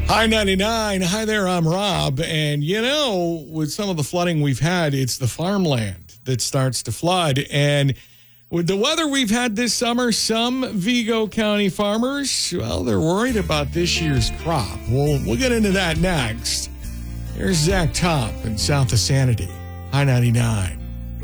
Hi 99. Hi there, I'm Rob. And with some of the flooding we've had, it's the farmland that starts to flood. And with the weather we've had this summer, some Vigo County farmers, well, they're worried about this year's crop. We'll get into that next. Here's Zach Top in South of Sanity. Hi 99.